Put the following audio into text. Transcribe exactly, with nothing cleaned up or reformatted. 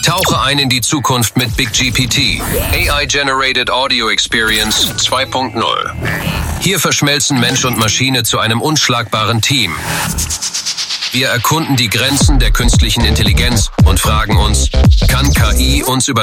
Tauche ein in die Zukunft mit Big G P T, A I-Generated Audio Experience zwei Punkt null. Hier verschmelzen Mensch und Maschine zu einem unschlagbaren Team. Wir erkunden die Grenzen der künstlichen Intelligenz und fragen uns, kann K I uns über